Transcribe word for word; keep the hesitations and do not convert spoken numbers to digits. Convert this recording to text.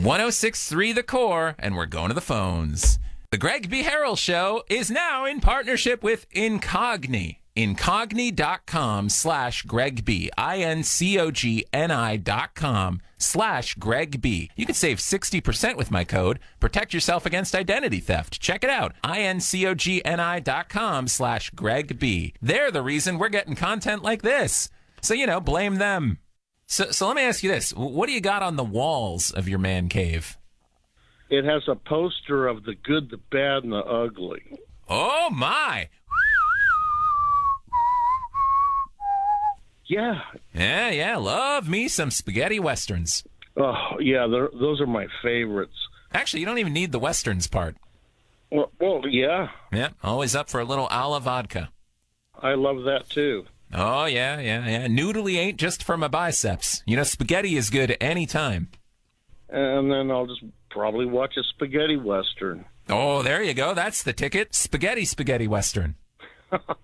one oh six point three The Core, and we're going to the phones. The Greg B. Harrell Show is now in partnership with Incogni. Incogni.com slash Greg B. I-N-C-O-G-N-I dot com slash Greg B. You can save sixty percent with my code. Protect yourself against identity theft. Check it out. I-N-C-O-G-N-I dot com slash Greg B. They're the reason we're getting content like this. So, you know, blame them. So, so let me ask you this. What do you got on the walls of your man cave? It has a poster of the good, the bad, and the ugly. Oh, my. Yeah. Yeah, yeah. Love me some spaghetti westerns. Oh, yeah, those are my favorites. Actually, you don't even need the westerns part. Well, well, yeah. Yeah, always up for a little a la vodka. I love that, too. Oh, yeah, yeah, yeah. Noodly ain't just for my biceps. You know, spaghetti is good any time. And then I'll just probably watch a spaghetti western. Oh, there you go. That's the ticket. Spaghetti, spaghetti western.